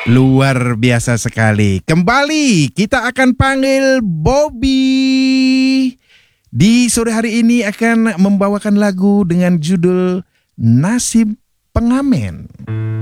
Luar biasa sekali. Kembali kita akan panggil Bobby. Di sore hari ini akan membawakan lagu dengan judul Nasib Pengamen.